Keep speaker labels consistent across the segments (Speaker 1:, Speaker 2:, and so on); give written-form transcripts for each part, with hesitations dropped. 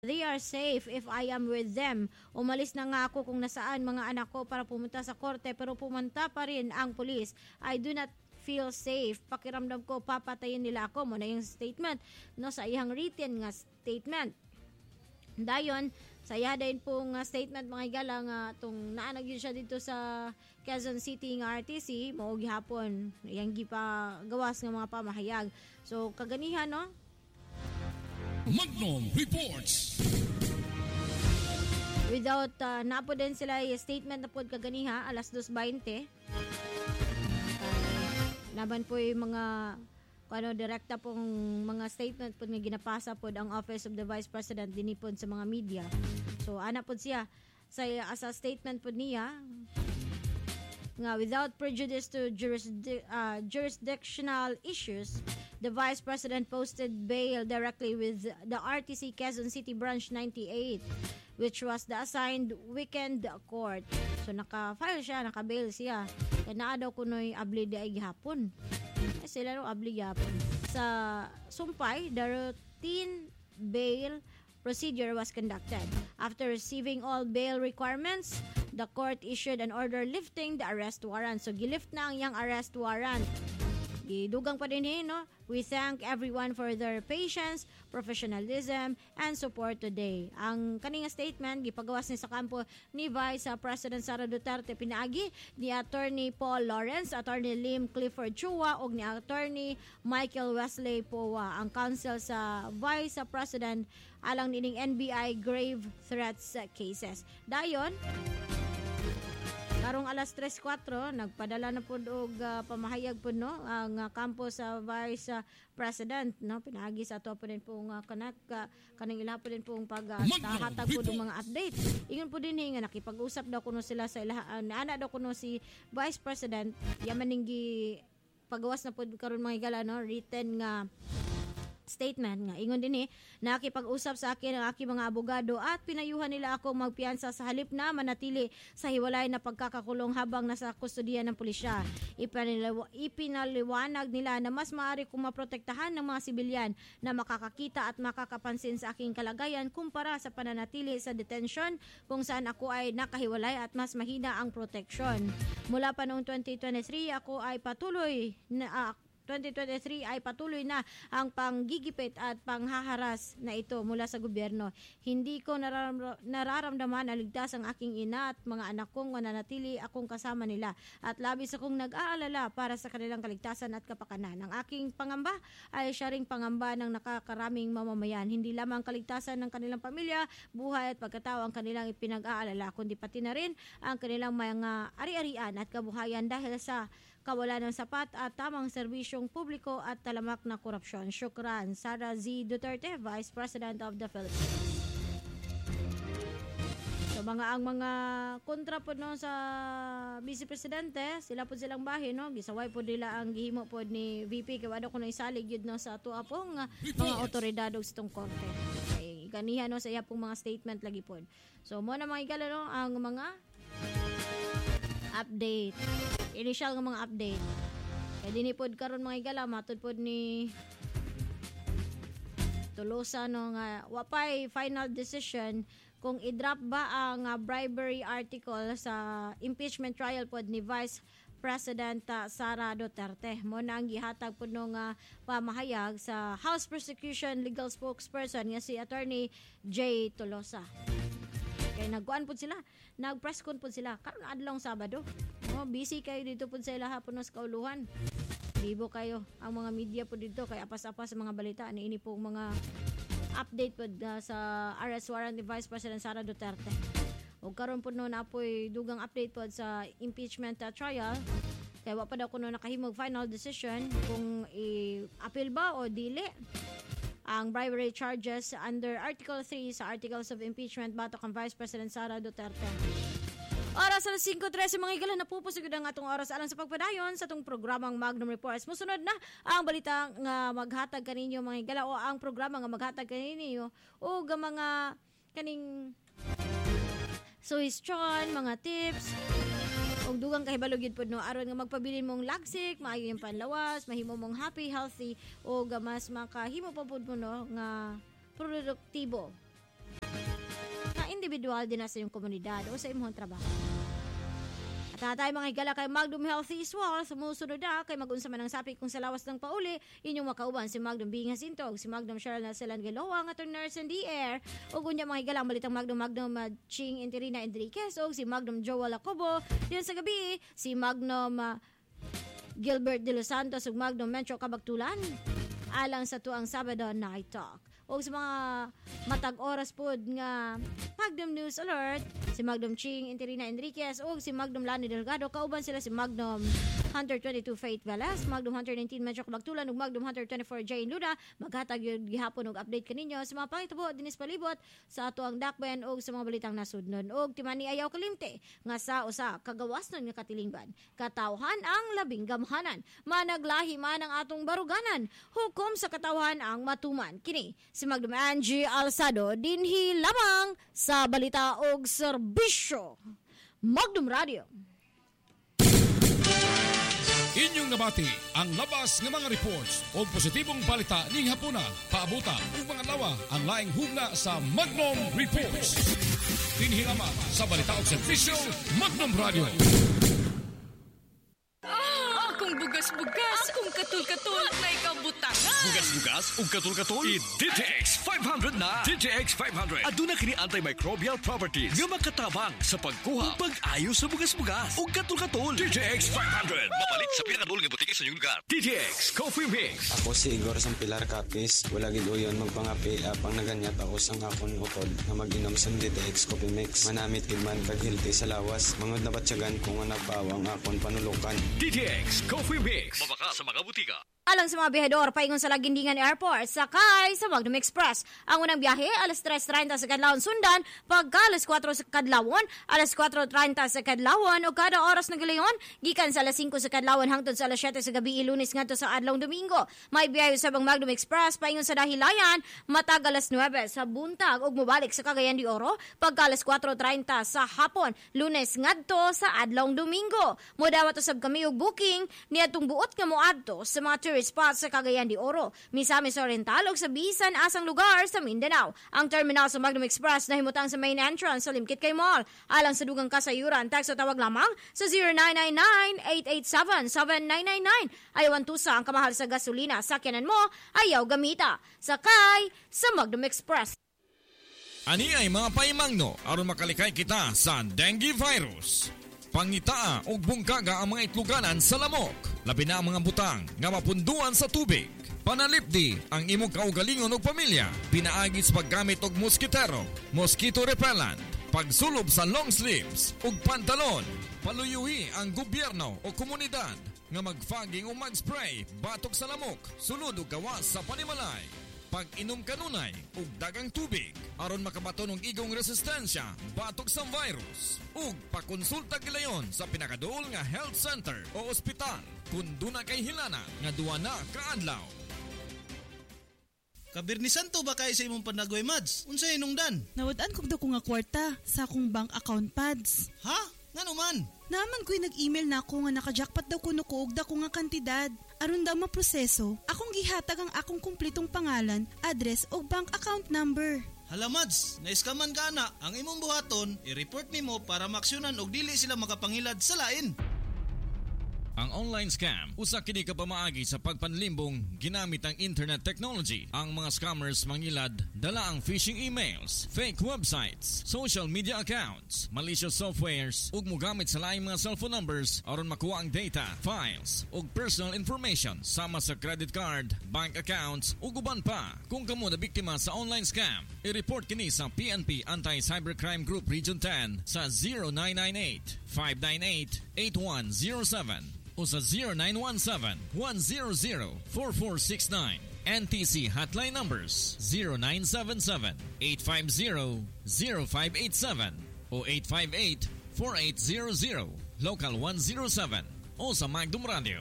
Speaker 1: They are safe if I am with them. Umalis na nga ako kung nasaan mga anak ko para pumunta sa korte pero pumunta pa rin ang pulis. I do not feel safe. Pakiramdam ko papatayin nila ako. Muna yung statement no sa iyang written nga statement. Dayon, saya din pong statement mga igala nga itong naanag yun siya dito sa Quezon City nga RTC mao gihapon yang gipa gawas nga mga pamahayag. So kaganihan no.
Speaker 2: Magnum Reports.
Speaker 1: Without napo din sila yung statement na po kaganiha alas 2:20. Laban po yung mga direkta pong mga statement po nga ginapasa po ang Office of the Vice President dinipon sa mga media. So ana po siya sa as a statement po niya nga without prejudice to jurisdictional issues, the Vice President posted bail directly with the RTC Quezon City Branch 98, which was the assigned weekend court. So naka-file siya, naka-bail siya. Kaya naa daw kuno'y abli di ay gihapon. Sila no abli gihapon. Sa sumpay, the routine bail procedure was conducted. After receiving all bail requirements, the court issued an order lifting the arrest warrant. So gilift na ang yang arrest warrant. Gidugang pa din no? We thank everyone for their patience, professionalism, and support today. Ang kaninga statement, gipagawas ni sa kampo ni Vice President Sara Duterte pinaagi ni Attorney Paul Lawrence, Attorney Lim Clifford Chua, o ni Attorney Michael Wesley Powa, ang counsel sa Vice President alang nining NBI grave threats cases. Dayon, karong alas 3:04 nagpadala na pud og pamahayag pud no ang kampo sa Vice President no pinaagi sa ato pud din pong kaning ila pud din pong paghatag pud og mga update. Ingon pud din nga nakipag-usap daw kuno sila sa ilaha ana daw kuno si Vice President yaman ning pagawas na pud karon mga igala no written nga statement nga ingon dinhi nakipag-usap sa akin ang aking mga abogado at pinayuhan nila akong magpiyansa sa halip na manatili sa hiwalay na pagkakakulong habang nasa kustodiya ng pulisya. Ipinaliwanag nila na mas maaari kong maprotektahan ng mga sibilyan na makakakita at makakapansin sa aking kalagayan kumpara sa pananatili sa detention kung saan ako ay nakahiwalay at mas mahina ang proteksyon. Mula pa noong 2023 ako ay patuloy na 2023 ay patuloy na ang panggigipit at panghaharas na ito mula sa gobyerno. Hindi ko nararamdaman na ligtas ang aking ina at mga anak kong mananatili akong kasama nila at labis akong nag-aalala para sa kanilang kaligtasan at kapakanan. Ang aking pangamba ay siya ring pangamba ng nakakaraming mamamayan. Hindi lamang kaligtasan ng kanilang pamilya, buhay at pagkatao ang kanilang ipinag-aalala, kundi pati na rin ang kanilang mga ari-arian at kabuhayan dahil sa kawalan ng sapat at tamang serbisyong publiko at talamak na korupsyon. Shukran, Sara Z. Duterte, Vice President of the Philippines. So ang mga kontra po no sa Vice Presidente, sila po silang bahin no, gisaway po nila ang gihimo po ni VP kay wala ko na isalig yun no sa ato apong mga otoridad og sitong korte. Kay ganihan no sa iya pong mga statement lagi po. So mo na mga igala no ang mga update. Initial ng mga update. Kaya dinipod karon mga igala, matod pod ni Tolosa no nga wapay final decision kung i-drop ba ang bribery article sa impeachment trial pod ni Vice President Sara Duterte. Mo na ang gihatag pod no nga pamahayag sa House Prosecution Legal Spokesperson nga si Attorney J. Tolosa. Kaya nagkuan po sila, nag-press con po sila karon adlong Sabado. Busy kayo dito po sa ilaha po sa kauluhan. Libo kayo ang mga media po dito kay apas-apas sa mga balita ani ini po mga update po sa arrest warrant ni Vice President Sara Duterte. O karon po no na po'y dugang update po sa impeachment trial. Kaya wa pa daw kuno nakahimog final decision kung i-appeal ba o dili ang bribery charges under Article 3 sa Articles of Impeachment batok ang Vice President Sara Duterte. Oras alas 5:13 mga igala na pupusugod ang atong oras alang sa pagpadayon sa atong programang Magnum Reports. Musunod na ang balita nga maghatag kaninyo mga igala o ang programa nga maghatag kaninyo o mga kaning suggestion, mga tips og dugang kahibalo gyud pod no aron nga magpabilin mong lagsik, maayo yung panlawas, mahimo mong happy, healthy o mas makahimo pa pod mo no nga produktibo individual din na sa iyong komunidad o sa imong trabaho. At tayo mga higala kay Magdum Healthy Swall, sumusunod na kay mag-unsa man ang sapi kung sa lawas ng pauli, inyong makauban si Magdum Bingas Intog, si Magdum Cheryl Naselan Galoa, nga itong nurse in the air, o kunya mga higala ang balitang Magdum Ching Interina Enriquez, o si Magdum Joel Acobo, yun sa gabi, si Magdum Gilbert De Los Santos, o Magdum Mencho Kabagtulan, alang sa tuang Sabado Night Talk. O sa mga matag oras pod nga Magdum News Alert, si Magdum Ching Interina Enriquez o si Magdum Lani Delgado, kauban sila si Magdum Hunter 22 Faith Velas, Magdum Hunter 19 Medyo Kabagtulan ug Magdum Hunter 24 Jane Luna. Maghatag yun gihapon og update kaninyo sa mga pangitabo dinis palibot sa ato ang dakben o sa mga balitang nasudnon. Og timani ayaw kalimte nga sa usa kagawasnon nga katilingban, katawhan ang labing gamhanan, managlahi man ang atong baruganan, hukom sa katawhan ang matuman. Kini si Magdum Angie Alsado dinhi lamang sa balita og serbisyo. Magdum Radio.
Speaker 2: Inyong nabati ang labas ng mga reports o positibong balita ning hapuna, paabuta ug mga lawa ang laing hugna sa Magnum Reports. Dinhi lamang sa balita og serbisyo Magnum Radio.
Speaker 3: Akong bugas-bugas, akong katul-katul, may kabutangan.
Speaker 4: Bugas-bugas ug katul-katul, i-DTX 500 na. DTX 500 aduna kini antimicrobial properties nga makatabang sa pagkuha ug pag-ayo sa bugas-bugas ug katul-katul. DTX 500 mapalit sa pinakadulong nga butike sa inyong lugar. DTX Coffee Mix.
Speaker 5: Ako si Igor Sampilar Capis. Wala gid uyon magpangapi apang naganyat ako sang akon utod na mag-inom sa DTX Coffee Mix. Manamit gid man kag healthy sa lawas. Mangod na batyagan kung nga nagpawang akon panulukan.
Speaker 4: DTX Coffee Mix. Mabaka sa mga butika.
Speaker 1: Alang sa mga biyahedor, paingon sa Lagindingan Airport, sakay sa Magdum Express. Ang unang biyahe, alas 3:30 sa Kadlawon sundan, pagka alas 4 sa Kadlawon, alas 4:30 sa Kadlawon, o kada oras na galayon, gikan sa alas 5 sa Kadlawon hangtod sa alas 7 sa gabi, Lunes ngadto sa adlawng Domingo. May biyahe sa Magdum Express, paingon sa Dahilayan, matag alas 9 sa buntag, ug mobalik sa Cagayan de Oro, pagka alas 4:30 sa hapon, Lunes ngadto sa adlawng Domingo. Modawat usab kami og booking niadtong buot nga moadto sa mga tourist spots sa Cagayan de Oro, Misamis Oriental ug sa bisan asang lugar sa Mindanao. Ang terminal sa Magdum Express nahimutang sa main entrance sa Limkit Kay Mall. Alang sa dugang kasayuran, text o tawag lamang sa 0999-887-7999. Ayawan tusa ang kamahal sa gasolina, sakyanan mo, ayaw gamita. Sakay sa Magdum Express.
Speaker 2: Ani ay mga paimangno aron makalikay kita sa dengue virus. Pangitaa o bungkaga ang mga itluganan sa lamok. Labi na ang mga butang nga mapunduan sa tubig. Panalipdi ang imong kaugalingon o pamilya. Pinaagi sa paggamit og moskitero, mosquito repellent, pagsulob sa long sleeves ug pantalon. Paluyuhi ang gobyerno o komunidad nga magfaging o magspray batok sa lamok, sulod o gawas sa panimalay. Pag-inom kanunay ug dagang tubig aron makabaton og igong resistensya batok sa virus. Ug pakonsulta gilayon sa pinakaduol nga health center o ospital kun duna kay hilana nga duwa na kaadlaw.
Speaker 6: Kabirnisan to ba kay sa imong panagoy, Mads? Unsay inungdan?
Speaker 7: Nawad-an kog daw ko nga kwarta sa akong bank account pads.
Speaker 6: Ha? Ngano man?
Speaker 7: Naman ko'y nag-email na ako nga naka-jackpot daw kuno ko og dako nga kantidad. Aron daw maproseso, akong gihatag ang akong kumpletong pangalan, address ug bank account number.
Speaker 6: Hala, Mads, naiskaman ka na. Ang imong buhaton, i-report nimo para maksyonan og dili sila makapangilad sa lain.
Speaker 2: Ang online scam, usa kini ka pamaagi sa pagpanlimbong ginamit ang internet technology. Ang mga scammers mangilad, dala ang phishing emails, fake websites, social media accounts, malicious softwares, ug mogamit sa laing mga cellphone numbers aron makuha ang data, files, ug personal information sama sa credit card, bank accounts, ug uban pa. Kung kamo na biktima sa online scam, i-report kini sa PNP Anti-Cybercrime Group Region 10 sa 0998-598-8107 o sa 0917-100-4469. NTC hotline numbers 0977-850-0587 o 858-4800, local 107 o sa Magdum Radio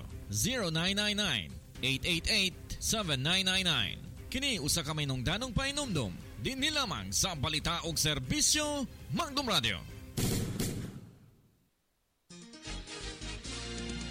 Speaker 2: 0999-888-7999. Kini usa ka may nungdanong painumdum din nilamang sa balita og serbisyo Magdum Radio.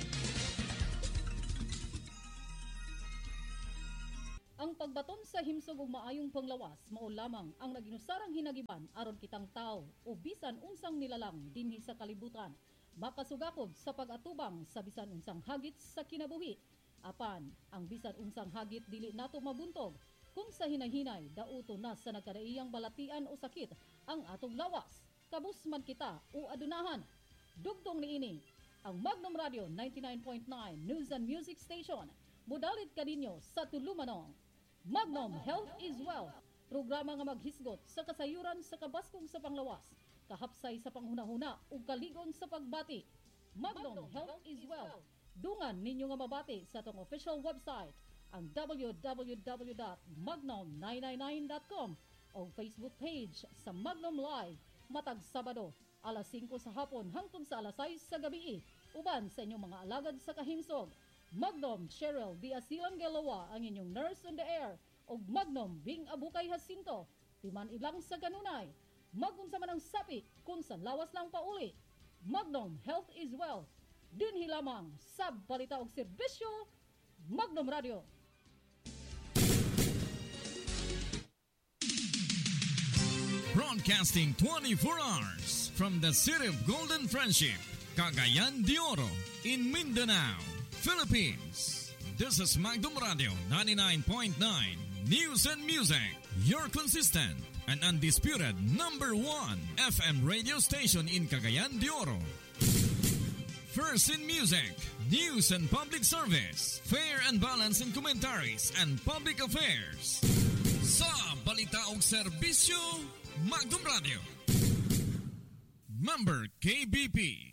Speaker 8: Ang pagbaton sa himsog og maayong panglawas mao lamang ang naginusarang hinagiban aron kitang tao o bisan unsang nilalang dinhi sa kalibutan makasugakod sa pag-atubang sa bisan unsang hagit sa kinabuhi. Apan ang bisan unsang hagit dili nato mabuntog kung sa hinay-hinay dauto na sa nagkadaiyang balatian o sakit ang atong lawas. Kabus man kita o adunahan. Dugtong niini ang Magnum Radio 99.9 News and Music Station. Mudalit kadinyo sa tulumanong Magnum Health is Wealth, programa nga maghisgot sa kasayuran sa kabaskong sa panglawas, kahapsay sa panghunahuna ug kaligon sa pagbati. Magnum Health is Wealth. Dungan ninyo nga mabati sa atong official website, ang www.magnum999.com o Facebook page sa Magnum Live matag Sabado alas 5 sa hapon hangtod sa alas 6 sa gabi. Uban sa inyong mga alagad sa kahimsog, Magnum Cheryl Diasilang Gelawa ang inyong nurse on the air o Magnum Bing Abukay Jacinto timan ilang sa kanunay. Magunsa man ang sapi kung sa lawas lang pauli. Magnum Health is Wealth. Dinhi lamang sa balita og serbisyo Magnum Radio.
Speaker 2: Broadcasting 24 hours from the city of Golden Friendship, Cagayan de Oro, in Mindanao, Philippines. This is Magnum Radio 99.9 News and Music, your consistent and undisputed number 1 FM radio station in Cagayan de Oro. First in music, news and public service, fair and balanced in commentaries and public affairs. Sa balita og serbisyo, Magnum Radio. Member KBP.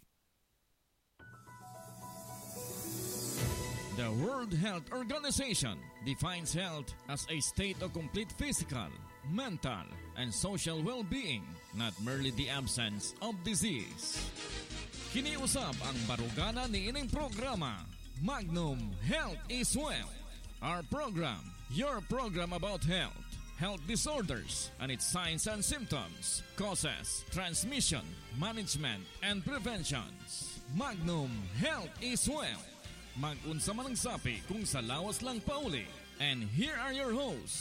Speaker 2: The World Health Organization defines health as a state of complete physical, mental, and social well-being, not merely the absence of disease. Kiniusap ang barugana ni ining programa, Magnum Health is Wealth. Our program, your program about health, health disorders and its signs and symptoms, causes, transmission, management, and preventions. Magnum Health is Wealth. Mag-unsa man ang sapi kung sa lawas lang pauli. And here are your hosts.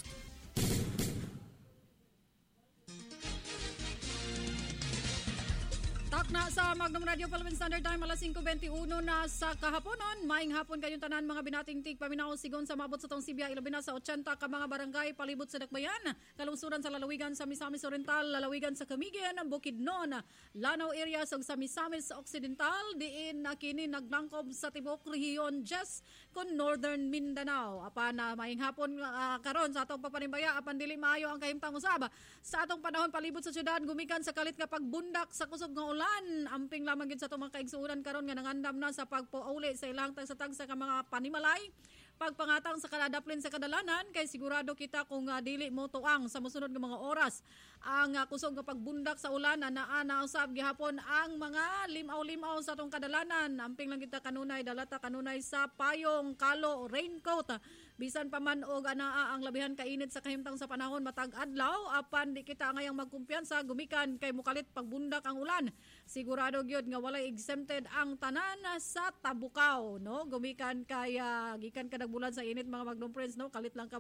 Speaker 8: Na sa Magnum Radio Philippine Standard Time alas 5:21 na sa kahaponon. Maayong hapon kayong tanan mga binatingtig paminaw sigon sa mabot sa tong Sibya ilabi na sa 80 ka mga barangay palibot sa Dakbayan, kalungsuran sa lalawigan sa Misamis Oriental, lalawigan sa Camiguin, Bukidnon, Lanao area sa Misamis Occidental, diin na kini naglangkob sa tibok rehiyon just kon Northern Mindanao. Apan maayong hapon karon sa atong papanimbaya apan dili maayo ang kahimtang usab sa atong panahon palibot sa syudad gumikan sa kalit nga pagbundak sa kusog nga ulan. Amping lamang gid sa itong mga kaigsuuran karon nga nangandam na sa pagpuuli sa ilang tagsa-tagsa ka mga panimalay, pagpangatang sa kadadaplin sa kadalanan kay sigurado kita kung dili mo tuang sa mosunod nga mga oras ang kusog nga pagbundak sa ulan na usab gihapon ang mga limaw-limaw sa atong kadalanan. Amping lang kita kanunay dalata kanunay sa payong, kalo, raincoat bisan pa man og anaa ang labihan kainit sa kahimtang sa panahon matag adlaw apan di kita ngayang magkumpiyansa gumikan kay mukalit pagbundak ang ulan. Sigurado gyud nga walay exempted ang tanan sa tabukaw, no? Gumikan kay gikan ka nagbulan sa init mga Magnum friends, no? Kalit lang ka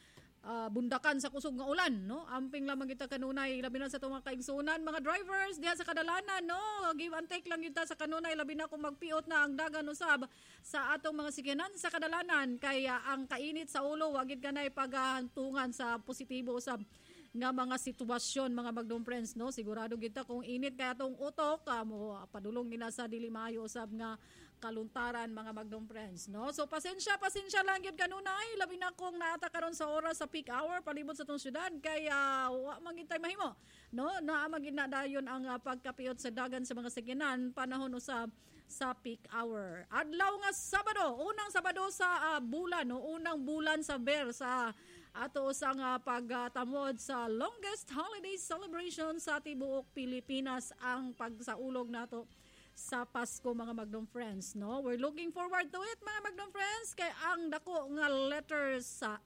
Speaker 8: bundakan sa kusog nga ulan, no? Amping lamang kita kanunay labi na sa itong mga kaigsunan mga drivers diha sa kadalanan, no? Give and take lang kita sa kanunay labi na kung magpiot na ang dagan usab sa atong mga sikyanan sa kadalanan kaya ang kainit sa ulo wagid kanay paghantungan sa positibo usab nga mga sitwasyon mga Magnum friends, no? Sigurado kita kung init kaya atong utok mo padulong gina sa dili maayo usab nga kaluntaran mga Magnum friends, no? So pasensya lang gyud kanunay labi na kung naata karon sa oras sa peak hour palibot sa tong syudad kaya wa man gyud tay mahimo, no? Naa man gyud na dayon ang pagkapiot sa dagan sa mga sakyanan panahon usab sa peak hour. Adlaw nga Sabado, unang Sabado sa bulan, no? Unang bulan sa ber sa ato sang pagtamod sa longest holiday celebration sa tibuok Pilipinas ang pagsaulog nato sa Pasko mga Magnum friends, no? We're looking forward to it mga Magnum friends kay ang dako nga letters sa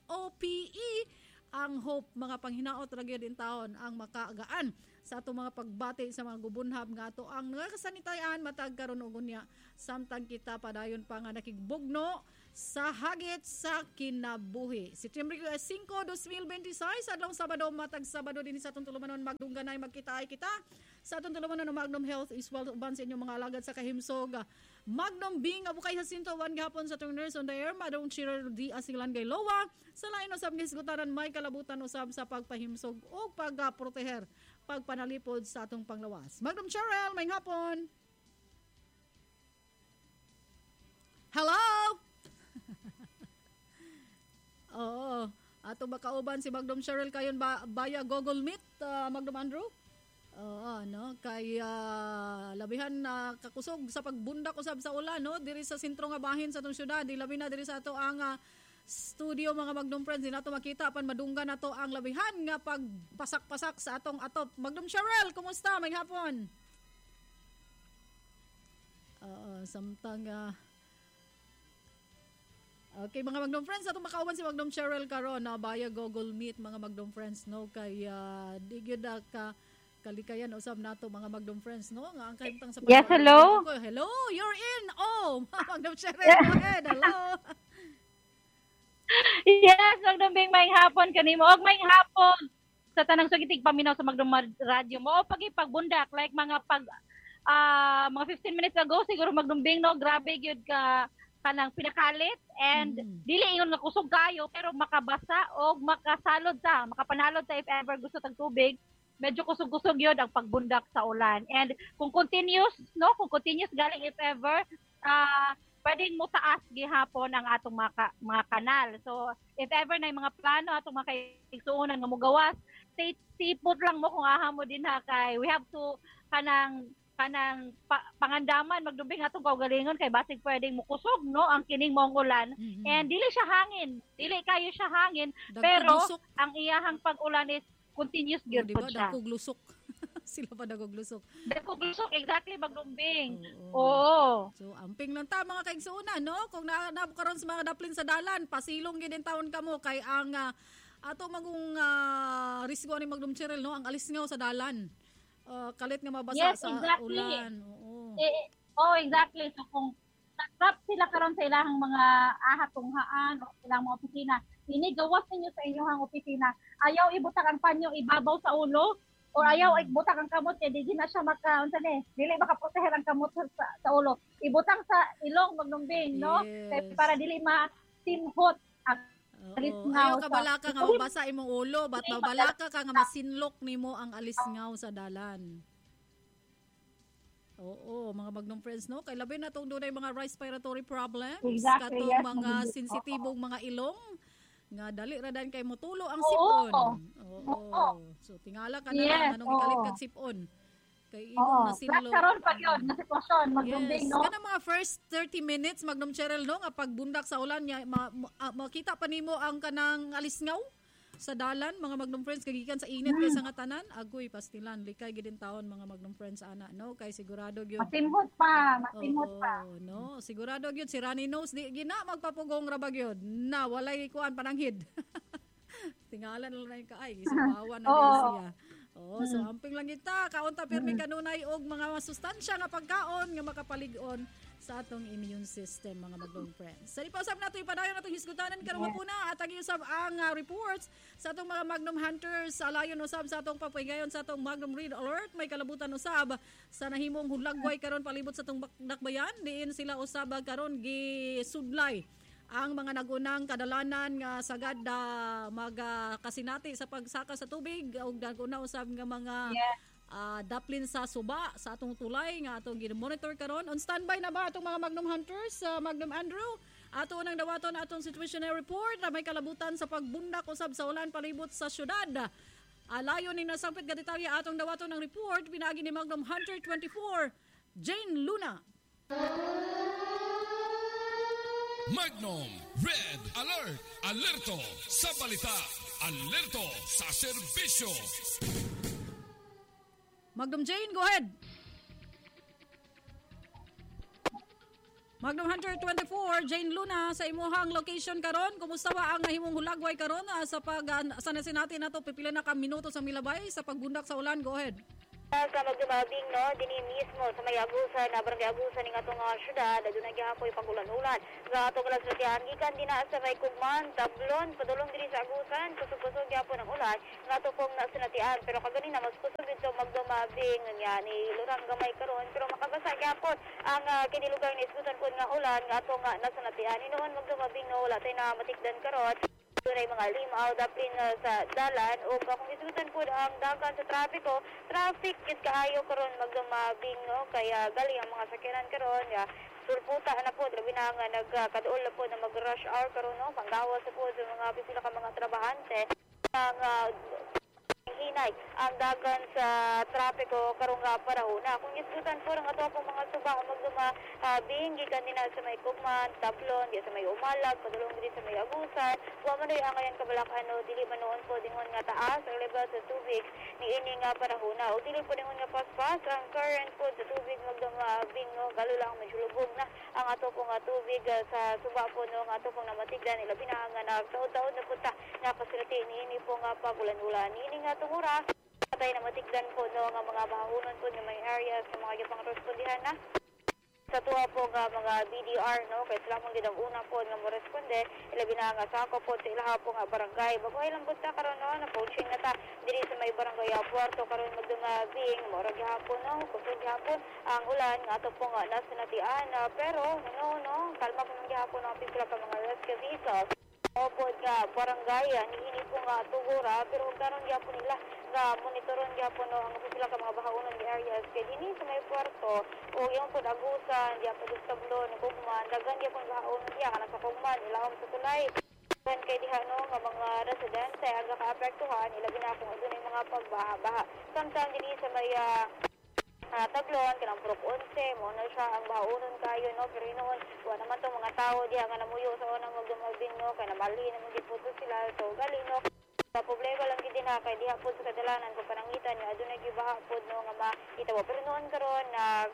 Speaker 8: HOPE ang hope mga panghinaot ra gyud in taon ang makaagaan sa ato mga pagbati sa mga gubunhab nga ato ang nagasanitayan matag karon og unya samtang kita padayon pa nga nakigbugno sa hagit sa kinabuhi. September 5, 2026, adlaw Sabado, matag Sabado din sa atong tulumanon magdungganay magkita ay kita. Sa atong tulumanon ng Magnum Health is well uban sa inyong mga alagad sa kahimsog. Magnum Bing abukay Jacinto 1 gahapon sa atong nurse on the air, Madong Chirer di Asilan kay Lowa. Sa lain usab nga hisgutanan may kalabutan usab sa pagpahimsog o pagproteher, pagpanalipod sa atong panglawas. Magnum Cheryl, may hapon. Hello! Oo. Ato makauban si Magnum Cheryl kayon via Google Meet, Magnum Andrew? Oo, no? Kay labihan na kakusog sa pagbundak usab sa ulan, no? Diri sa sentro nga bahin sa atong syudad, labi na diri sa ato ang studio mga Magnum friends, di nato makita apan madunggan nato ang labihan nga pagpasak-pasak sa atong atop. Magnum Cheryl, kumusta? May hapon. Samtang okay, mga Magnum friends, atong makauban si Magnum Cheryl karon na via Google Meet mga Magnum friends, no? Kay di gyud ka kalikayan usab nato mga Magnum friends, no? Nga ang kahimtang sa
Speaker 9: Yes, hello.
Speaker 8: Hello, you're in. Oh, Magnum Cheryl, go ahead. Hello.
Speaker 9: Yes, Magnum Bing, may hapon kanimo. Og may hapon sa tanang sugitig paminaw sa Magnum Radio mo. O pagbundak like mga mga 15 minutes ago siguro Magnum Bing, no? Grabe gyud ka kanang pinakalit and dili ingon nga kusog kayo pero makabasa o makapanalod sa if ever gusto tag tubig, medyo kusog-kusog yun ang pagbundak sa ulan. And kung continuous galing if ever pwedeng mo taas gihapon ang atong mga kanal. So if ever na mga plano atong mga kaigsuonan nga mogawas, sipot lang mo kung aha mo din ha, kay we have to kanang pangandaman magdubing atong kaugalingon kay basig pwedeng mukusog, no, ang kining mong ulan. And dili kayo siya hangin pero ang iyahang pag-ulan is continuous gyud
Speaker 8: diba,
Speaker 9: siya.
Speaker 8: Dagkog lusok. Sila pa dagkog lusok.
Speaker 9: Dagkog lusok, exactly, magdumbing. Oo.
Speaker 8: So amping lang ta mga kaigsuonan, no, kung karon sa mga daplin sa dalan pasilong gid din taon kamo kay ang ato magong risgo ni Magnum Cheryl, no, ang alisngaw sa dalan. Kalit nga mabasa sa ulan. Oo.
Speaker 9: Exactly. So kung trap sila karon sa ilahang mga ahatunghaan o ilang mga opisina, gawas ninyo sa inyong opisina. Ayaw ibutang ang panyo ibabaw sa ulo o ayaw ibutang ang kamot kay di na siya dili makaproteher ang kamot sa ulo. Ibutang sa ilong magnumbing, no? Kay para dili matimhot ang
Speaker 8: ayaw kabalaka nga mabasa imong ulo, bat mabalaka ka nga masinlok nimo ang alisngaw sa dalan. Oo, mga Magnum friends, no? Kay labi na tong dunay mga respiratory problems,
Speaker 9: exactly,
Speaker 8: katong mga sensitibong mga ilong nga dali ra dan kay motulo ang sipon. Oo. So tingala ka na lang anong ikalit kag sipon. Kay imong nasinlo.
Speaker 9: Karon pa gyud na sitwasyon magdumbing, no?
Speaker 8: Kana mga first 30 minutes Magnum Cheryl, no, nga pagbundak sa ulan nya makita pa nimo ang kanang alisngaw sa dalan mga Magnum friends kagikan sa init kay sa nga tanan agoy pastilan likay gid taon mga Magnum friends ana, no, kay sigurado gyud
Speaker 9: matimhot pa
Speaker 8: no, sigurado gyud si Runny Nose di gina magpapugong ra ba gyud na walay kuan pananghid. Tingalan lang ka ay subawan na siya. So amping lang kita kaunta pirmi kanunay og mga sustansya nga pagkaon nga makapalig-on sa atong immune system mga Magnum friends. Sa ipausap nato ipadayon natong hisgutanan karon mapuna at usab ang reports sa atong mga Magnum hunters alayon usab sa atong papahigayon sa atong Magnum Red Alert. May kalabutan usab sa nahimong hulagway karon palibot sa atong dakbayan diin sila usab karon gisudlay ang mga nagunang kadalanan nga sagad magkasinati sa pagsaka sa tubig ug naguna usab nga mga daplin sa suba sa atong tulay nga atong gin-monitor karon. On standby na ba atong mga Magnum hunters, Magnum Andrew? Ato nang dawaton atong situational report na may kalabutan sa pagbundak usab sa ulan palibot sa syudad. Alayon ni nasampit nga detalye atong dawaton ng report pinaagi ni Magnum Hunter 24 Jane Luna.
Speaker 2: Magnum Red Alert. Alerto sa balita. Alerto sa serbisyo.
Speaker 8: Magnum Jane, go ahead. Magnum Hunter 24, Jane Luna, sa imuhang location karon. Kumusta ba ang nahimong hulagway karon sa natin nato pipila na ka minuto sa milabay sa pagbundak sa ulan? Go ahead.
Speaker 10: Sa magdumabing no, dini mismo sa may Agusan, barangay Agusan ning atong syudad, aduna gyapon pagulan-ulan. Nga atong lasratihan gikan dina sa may Kugman, Tablon, padulong diri sa Agusan, kusog-kusog gyapon ang ulan. Nga ato pong nasinatian, pero kagani na mas kusog dito magdumabing nga ni lurang gamay karon, pero makabasa gyapon ang kini lugar ni isgutan pod nga ulan nga ato nga nasinatian. Inoon magdumabing no, wala tay na matikdan karon. Dunay mga limaw daplin sa dalan o kung isgutan po ang dagan sa trapiko, traffic kit kaayo karon magdumabing no, kaya gali ang mga sakyanan karon ya sulputa na po labi na nga nagkaduol na po na mag rush hour karon no, panggawas po sa mga pipila ka mga trabahante ang hinay ang dagan sa trapiko karong nga panahon na kung isgutan po ang ato pong mga suba magdumabing gikan din sa may Kugman, Tablon, di sa may Umalag, padulong din sa may Agusan, wa man ang ayan kabalakan no, dili man noon po dingon nga taas ang level sa tubig ni ini nga panahon na o dili po dingon nga paspas ang current po sa tubig magdumabing no, galo lang medyo lubog na ang ato pong tubig sa suba po no, ang ato pong namatigdan ilabi na nga nagtaod-taod na punta nga pasilati ni ini po nga pagulan-ulan ini nga oras patay na matigdan po no nga mga bahunon po ng mga areas sa mga gipang respondihan na sa tuwa po nga mga BDR no kay sila mong gidang una po nga mo responde ilabi na nga sako po sa ilaha po nga barangay bagoy lang punta karon no na poaching na ta diri sa may barangay Puerto karon magdumabing mora gihapon no kusog gihapon ang ulan nga ato po nga nasinatian pero no kalma po ng gihapon ang pipila ka mga rescue vehicles opo nga barangay niini po nga tugura pero karon gyapon nila nga monitoron gyapon no ang sila ka mga bahaunon di areas kay dinhi sa may Puerto o yung pod Agusan gyapon sa Tablon Kugman dagan gyapon bahaunon diya kana sa Kugman ilawom sa tulay kan kay diha no nga mga residente aga kaapektuhan ilabi na kung adunay mga pagbaha sometimes dinhi sa may Tablon, kanang Prop 11, mo na siya ang bahaunon kayo, no? Pero noon, wala naman itong mga tao diya nga namuyo sa unang magdumabing, no? Kaya namali naman giputo sila, so gali, no? Sa problema lang gid na kay diha po sa kadalanan kung panangitan niya, adunay gibaha po, no? Nga makita mo. Pero noon karon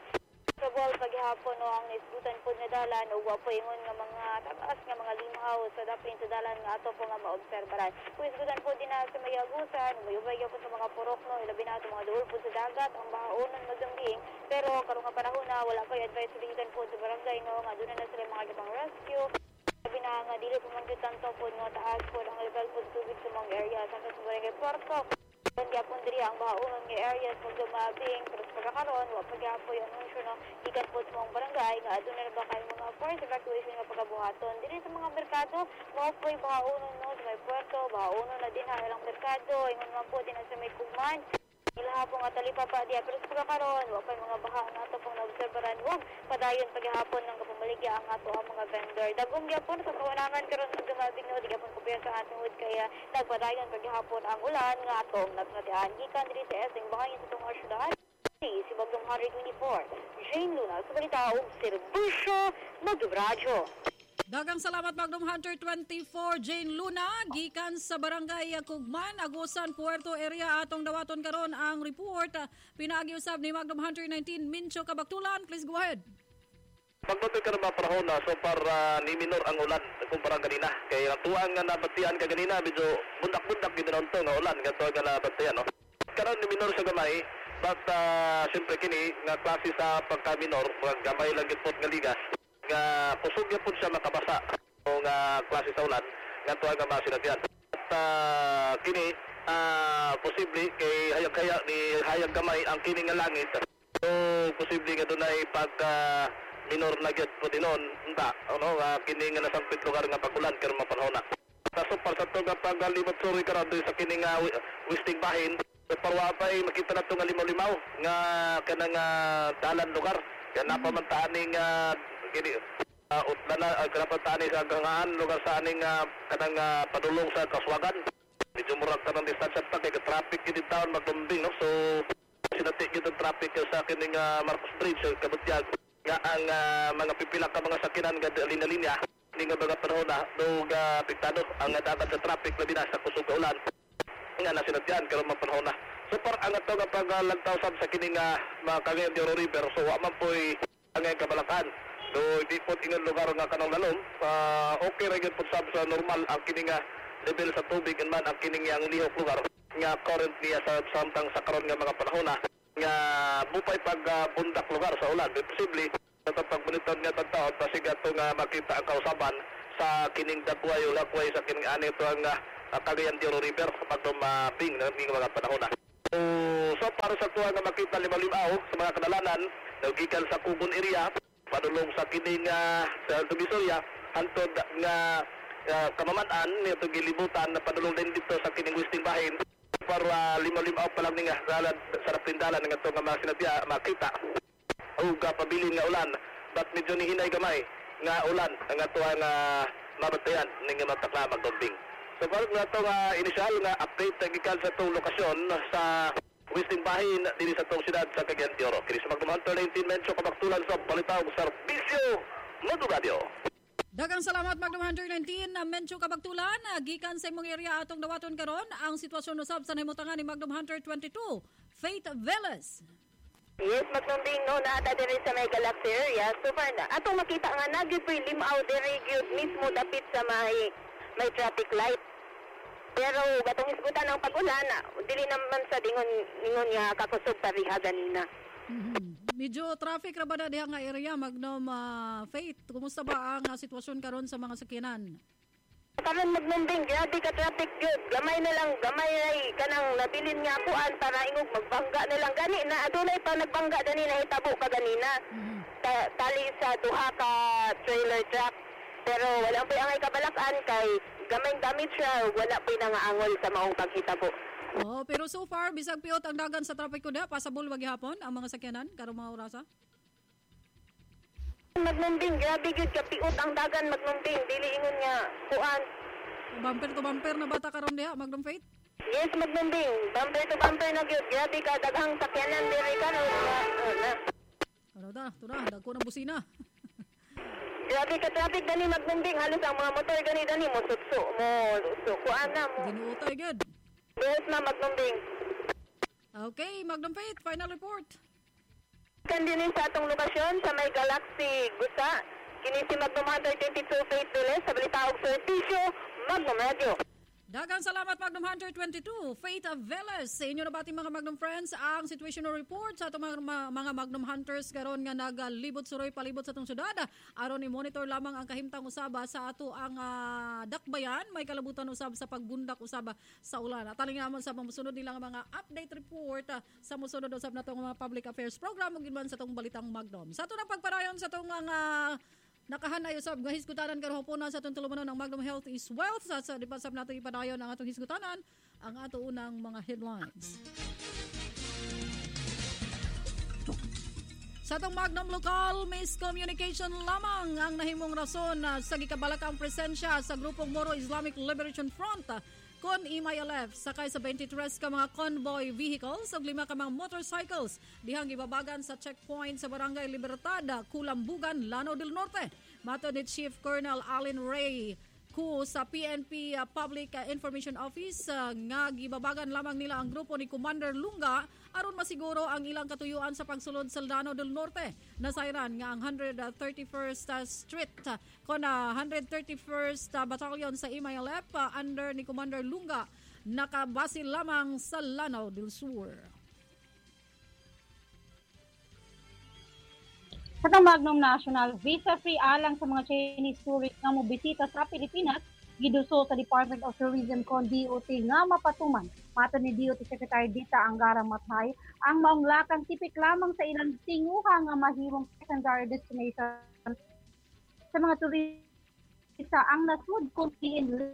Speaker 10: sa ball paghapon no ang isgutan po na dalan o wapo ingon nga mga taas nga mga limahaw sa daplin sa dalan nga ato po nga maobserbaran. Kung isgutan po din na sa may Agusan, mayubay po sa mga purok no, ilabi na ito mga duol po sa dagat, ang bahaunon magdambing. Pero karong nga panahon na wala ko'y advice sulitan po sa barangay no, nga doon na sila mga gipang rescue. Sabi na nga dili po man tanto po no, taas po ang level po sa tubig sa mga area sa barangay Puerto. Kaya po diri ang bahaunon nga areas magdumabing pero sa pagkakaroon wa pagyapo yung anunsyo no ikan po sa mga barangay nga adun na ba kayo mga forced evacuation nga pagkabuhaton diri sa mga merkado mo po yung bahaunon no sa may Puerto bahaunon na din ang ilang merkado ingon man po din sa may Kugman ilaha po nga talipapa diya pero sa pagkakaroon wa pa mga baha nga ato pong naobserbaran wag padayon paghapon ng kapumaligya ang ato ang mga vendor dagong gyapon sa kawanangan karon sa dumabing no di gyapon kupiya sa atong kaya nagpadayon paghapon ang ulan nga atong nagmatian gikan diri sa esing bahayan sa tong syudad si Bagdong 124 Jane Luna sa balita og serbisyo magdumradyo.
Speaker 8: Dagang salamat Magnum Hunter 24 Jane Luna gikan sa barangay Kugman, Agusan, Puerto area atong dawaton karon ang report pinaagi-usab ni Magnum Hunter 19 Mincho Kabaktulan. Please go ahead.
Speaker 11: Pagtutoy ka naman panahon na so para ni minor ang ulan kumpara kanina kay natuang nga nabatian ka kanina medyo bundak-bundak gid na nga ulan kadto nga nabatian no. Karon ni minor sa gamay but siyempre kini nga klase sa pagka-minor pag gamay lang gid nga liga nga kusog gyud siya makabasa o nga klase sa ulan nga tuwa nga masinagyan at kini posible kay hayag-hayag ni hayag gamay ang kini nga langit so posible nga dunay pagka minor na gyud po dinon unta ano kini nga nasampit lugar nga pagulan karon mapanahon na sa super sa to nga pagalibot suri karon sa kini nga wisting bahin so parwa pay makita nato nga limaw-limaw nga kanang dalan lugar kaya napamantaan nga kini kanapantaan sa gangaan lugar sa aning kanang padulong sa Kaswagan medyo murag tanang distansya ta kay traffic gid taon magdumbing no so sinati gid ang traffic sa kining Marcos Bridge sa Kabutyag nga ang mga pipila ka mga sakinan nga linya-linya ni nga mga panahon na dog apektado ang dagat sa traffic labi na sa kusog ulan nga nasinadyan karon mapanahon na so par ang ato nga paglantaw sa kining mga Cagayan de Oro River so wa man poy ang kabalakan do di po tingon lugar nga kanang lalom okay ra gyud pud sa normal ang kining level sa tubig man ang kining yang lihok lugar nga current niya sa samtang sa karon nga mga panahon na nga bupay bundak lugar sa ulan. Posible sa pagmonitor nga tagtaon pasigat nga makita ang kausaban sa kining dagway o lakway sa kining ani ito ang Cagayan de Oro River sa pagdumabing ng mga panahon na. So para sa tuwa nga makita limaw sa mga kadalanan gikan sa Kubon area padulong sa kining sa Divisoria hantod nga kamamanan nito gilibutan na padulong din dito sa kining Westing Bahin para limaw pa lang nga sa rapindalan nga ito nga mga sinadya makita o pabilin nga ulan but medyo nihinay gamay nga ulan ang ato nga mabatayan ng matakla magdombing. So para nga ito nga initial nga update gikan sa itong lokasyon sa Westing Bahin dili sa itong siyudad sa Cagayan de Oro. Kini sa Magnum Hunter 19 Mencho kabaktulan sa Balitaw Serbisyo Moto Radio.
Speaker 8: Dagang salamat Magnum Hunter 19 Mencho kabaktulan gikan sa imong area atong dawaton karon ang sitwasyon usab sa nahimutangan ni Magnum Hunter 22 Faith Velas.
Speaker 10: Yes, magnumbing no na ata diri sa may Galaxy area. So far na atong makita nga nagyupoy limaw diri gyud mismo dapit sa may traffic light. Pero gatong isgutan ng pag-ulan, dili naman sa dingon nga kakusog pariha ganina.
Speaker 8: Medyo traffic ra ba na diha nga area Magnum Faith? Kumusta ba ang sitwasyon karon sa mga sakyanan?
Speaker 10: Karon magnumbing, grabe ka traffic gyud. Gamay ray kanang nabilin nga kuan para ingog magbangga na lang gani na adunay pa nagbangga dani na hitabo ka ganina. Tali sa duha ka trailer truck. Pero wala pa angay kabalakan kay gamay damage siya, wala pa nangaangol sa maong paghitabo.
Speaker 8: Oh, pero so far bisag piot ang dagan sa traffic ko diha pasabol wag gihapon ang mga sakyanan karong mga orasa.
Speaker 10: Magnumbing, grabe gyud ka piot ang dagan magnumbing, dili ingon nga kuan.
Speaker 8: Bumper to bumper na bata karon diha Magnum Faith?
Speaker 10: Yes, magnumbing, bumper to bumper na gyud, grabe ka daghang sakyanan diri karon na.
Speaker 8: Ano ta? Tuna, dagko ng busina.
Speaker 10: Grabe ka traffic dani magnumbing, halos ang mga motor gani mo sutso mo kuan na mo.
Speaker 8: Ginuutay gyud.
Speaker 10: Yes na magnumbing.
Speaker 8: Okay, Magnum Faith, final report.
Speaker 10: Kandinin sa atong lokasyon sa may Galaxy Gusa. Kini si Magnum Hunter 22 Faith Velas sa Balitaw Serbisyo Magnum Radio.
Speaker 8: Dagang salamat Magnum Hunter 22 Faith Velas. Sa inyo na bating mga Magnum friends ang situational report sa atong mga Magnum Hunters karon nga nagalibot suroy palibot sa atong syudad. Aron ni monitor lamang ang kahimtang usaba sa ato ang dakbayan. May kalabutan usab sa pagbundak usaba sa ulan. At talingamon sa mamusunod nilang mga update report sa musunod usab na itong mga public affairs program ug ginman sa atong balitang Magnum. Sa ato na pagpadayon sa atong mga nakahanay usab nga hisgutanan karon hapon sa atong tulumanon ng Magnum Health is Wealth. Sa di pa sab nato ipadayon ang atong hisgutanan ang ato unang mga headlines. Sa atong Magnum Local, miscommunication lamang ang nahimong rason sa gikabalakang presensya sa grupong Moro Islamic Liberation Front kon IMILF sakay sa 23 ka mga convoy vehicles ug 5 ka mga motorcycles dihang gibabagan sa checkpoint sa Barangay Libertad, Kulambugan, Lanao del Norte. Matod ni Chief Colonel Allen Ray sa PNP Public Information Office nga gibabagan lamang nila ang grupo ni Commander Lunga aron masiguro ang ilang katuyuan sa pagsulod sa Lanao del Norte. Nasayran nga ang 131st Street kon 131st Battalion sa IMILF under ni Commander Lunga nakabase lamang sa Lanao del Sur.
Speaker 9: Sa Magnum National, visa-free alang sa mga Chinese tourists nga mobisita sa Pilipinas, giduso sa Department of Tourism kon DOT nga mapatuman. Matod ni DOT Secretary Dita Angara Mathay, ang maong lakang tipik lamang sa ilang tinguha nga mahimong secondary destination sa mga turista ang nasud kung libre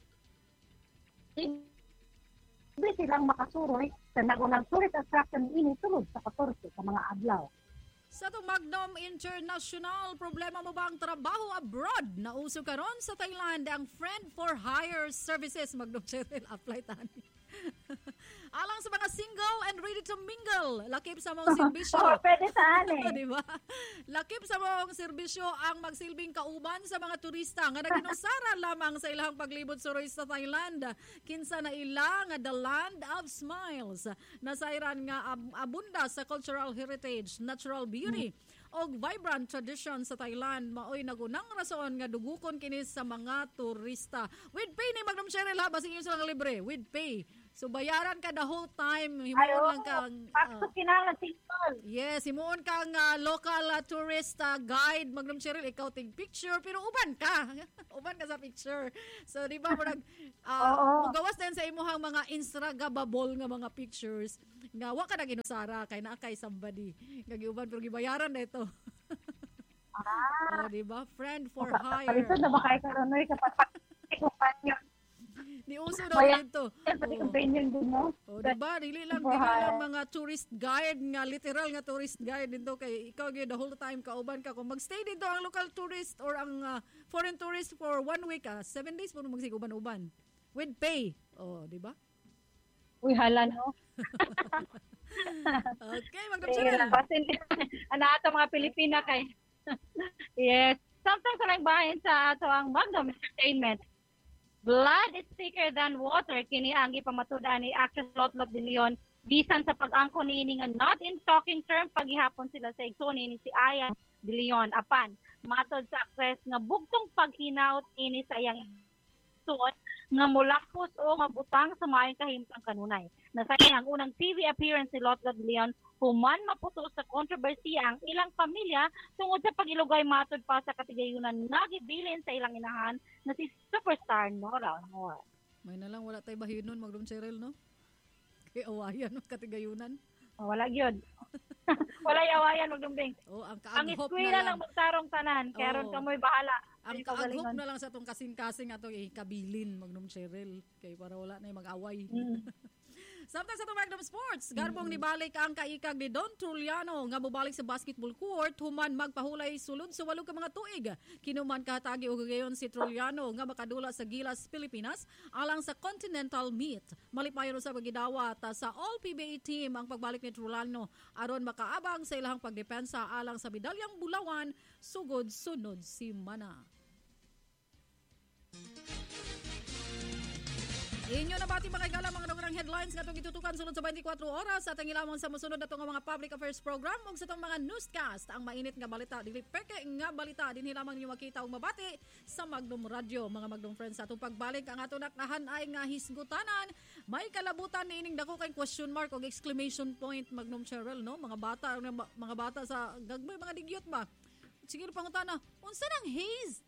Speaker 9: silang makasuroy sa nagunang tourist attraction ini sulod sa 14 sa mga adlaw.
Speaker 8: Sa itong Magnum International, problema mo ba ang trabaho abroad? Nauso karon sa Thailand ang Friend for Hire Services. Magnum Cheryl, apply tani. Alang sa mga single and ready to mingle, lakip sa mong serbisyo.
Speaker 9: Pwede saan eh.
Speaker 8: Diba? Lakip sa mong serbisyo ang magsilbing kauban sa mga turista nga naginusara lamang sa ilang paglibot suroy sa Thailand. Kinsa na ilang the land of smiles. Nasayran nga abunda sa cultural heritage, natural beauty, o vibrant tradition sa Thailand. Maoy nagunang rason nga dugukon kini sa mga turista. With pay ni Magnum Cheryl ha, basing yun silang libre. With pay. So bayaran ka the whole time. Himuon lang kang
Speaker 9: Pakso kinahanglan simple.
Speaker 8: yes, himuon kang local tourist guide, Magnum Cheryl, ikaw ting picture pero uban ka. Uban ka sa picture. So di ba murag mugawas din sa imuhang mga Instagrammable nga mga pictures. Nga wa ka na ginusara kay naa kay somebody. Nga giuban pero gibayaran na ito. Di ba? Friend for hire.
Speaker 9: Palisod na ba kayo karon oy kapag companion.
Speaker 8: Ni uso na dito.
Speaker 9: Pati companion din no.
Speaker 8: Diba? Dili lang mga tourist guide nga literal nga tourist guide dito kay ikaw gyud the whole time kauban ka kung magstay dito ang local tourist or ang foreign tourist for 1 week 7 days puno magsiguban-uban with pay. Di ba?
Speaker 9: Uy hala no.
Speaker 8: Okay, Magdam
Speaker 9: Ana ato mga Pilipina kay. Yes. Sometimes lang bahin sa ato ang Magnum Entertainment. Blood is thicker than water. Kini ang ipamatudan ni actress Lotlot de Leon bisan sa pag-angko niini nga not in talking term paghihapon sila sa igsoon ni si Aya de Leon apan matod sa actress nga bugtong paghinaut ini sa iyang suot nga mulakos o mabutang sa maayong kahimtang kanunay. Nasa ang unang TV appearance ni Lotlot de Leon human maputo sa kontrobersiya ang ilang pamilya tungod sa pagilugay matod pa sa katigayunan nagibilin sa ilang inahan na si superstar Nora Honor.
Speaker 8: May na lang wala tay bahinon Magdam Cheryl no? Kay awayan ng katigayunan.
Speaker 9: Wala gyud. Wala awayan Magdumbing. Ang eskwela lang magtarong tanan kaya ron kamoy bahala.
Speaker 8: Ang kaaghop na lang sa tong kasing-kasing atong ikabilin Magdam Cheryl kay para wala na mag-away. Samtang sa itong Magnum Sports, garbong nibalik ang kaikag ni Don Truliano nga mubalik sa basketball court, human magpahulay sulod sa 8 ka mga tuig. Kinuman kahatagi og gayon si Truliano nga makadula sa Gilas, Pilipinas alang sa Continental Meet. Malipayon sa pagidawat sa All-PBA team ang pagbalik ni Truliano aron makaabang sa ilahang pagdepensa alang sa medalyang bulawan sugod sunod si Mana. Inyo na bati mga igala mga nungrang headlines nga itong itutukan sunod sa 24 oras at ang ilamang sa musunod na itong mga public affairs program o sa itong mga newscast. Ang mainit nga balita, dili peke nga balita, din lamang ninyo makita o mabati sa Magnum Radio. Mga Magnum friends, sa itong pagbalik ang ato naknahan ay nga hisgutanan. May kalabutan ni ining dako kay question mark o exclamation point Magnum Cheryl, no? Mga bata sa gagmay, mga digyot ba? Sige pangutana, unsa nang haze?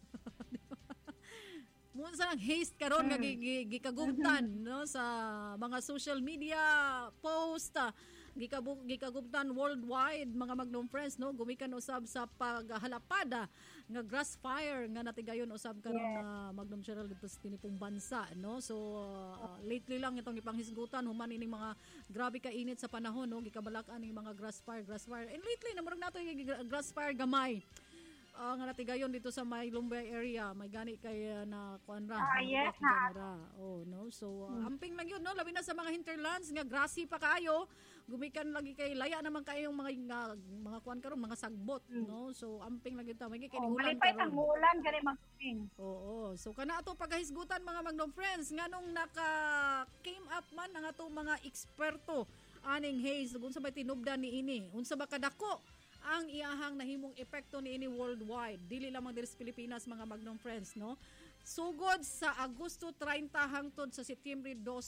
Speaker 8: Munsa nang haste karon nga gikagubtan no sa mga social media post gikagubtan worldwide mga Magnum friends no gumikan usab sa paghalapada nga grass fire nga natigayon usab karon na Magnum Cheryl dito sa tinipong bansa no so lately lang itong ipanghisgutan human ining mga grabe ka init sa panahon no gikabalak-an ning mga grass fire and lately namurag nato yung grass fire gamay nga natigayon dito sa may Lumbay area may gani kay na kuanra
Speaker 9: yes
Speaker 8: no so amping lang yun no labi na sa mga hinterlands nga grassy pa kaayo gumikan lagi kay laya naman kayo yung mga kuan karon mga sagbot no so amping lang ta may kay ulan
Speaker 9: karon ang ulan gani magping
Speaker 8: so kana ato paghisgutan mga Magnum friends nganong naka came up man ang ato mga eksperto aning haze unsa ba tinubdan ni ini unsa ba kadako ang iyahang nahimong epekto ni ini worldwide dili lamang diri sa Pilipinas mga Magnum friends no sugod sa Agosto 30 hangtod sa Setyembre 2,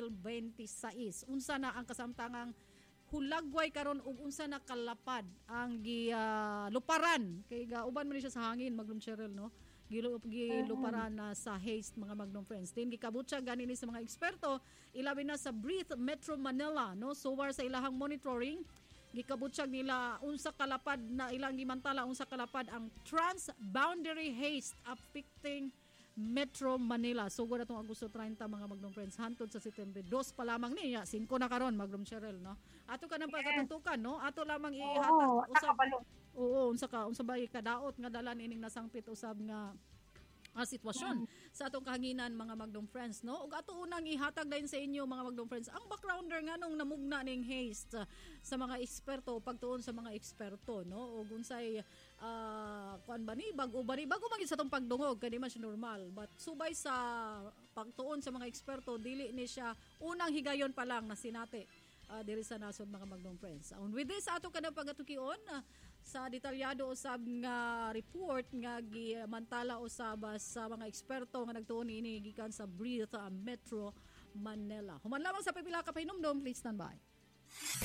Speaker 8: 2026 unsa na ang kasamtangang hulagway karon ug unsa na kalapad ang luparan kay uban man siya sa hangin Magnum Cheryl no giluparan na sa haste mga Magnum friends din gikabutsa ganin sa mga eksperto ilabi na sa Breathe Metro Manila no so war sa ilahang monitoring gikabutyag nila unsa kalapad na ilang gimantala unsa kalapad ang transboundary haze affecting Metro Manila. Sugod atong Agosto 30 mga Magnum friends hantod sa Setyembre 2 pa lamang niya 5 na karon Magnum Cheryl no. Ato ka nang pagkatutukan no. Ato lamang ihatag usab. Unsa ba kadaot nga dala nining nasangpit usab nga sitwasyon sa atong kahanginan mga Magnum friends no ug ato unang ihatag din sa inyo mga Magnum friends ang backgrounder nganong namugna ning haste sa mga eksperto pagtuon sa mga eksperto no ug unsay kuan ba ni bago magid sa atong pagdungog kani man siya normal but subay sa pagtuon sa mga eksperto dili ni siya unang higayon pa lang na sinati diri sa nasod mga Magnum friends and with this ato kada pagatukion sa detalyado usab nga report nga gimantala usab sa mga eksperto nga nagtuon ini gikan sa Breathe Metro Manila. Human lamang sa pipila ka pahinumdum, please stand by.